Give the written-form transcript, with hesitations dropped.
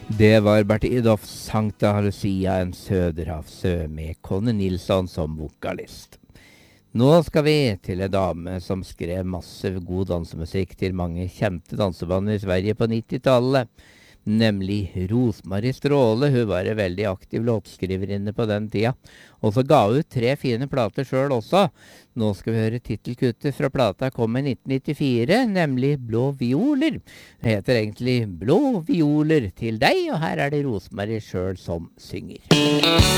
Det var Bertidolf Sankta Lucia, en Söderhavsø med Conny Nilsson som vokalist. Nå skal vi til en dame som skrev masse god dansemusikk til mange kjente dansebaner i Sverige på 90-tallet. Nemlig Rosmarie Stråle. Hun var en veldig aktiv låtskriverinne på den tida. Og så ga hun ut 3 fine plater selv også. Nå skal vi høre titelkuttet fra plata kom i 1994, nemlig Blå violer. Det heter egentlig Blå violer til deg, og her er det Rosmarie selv som synger.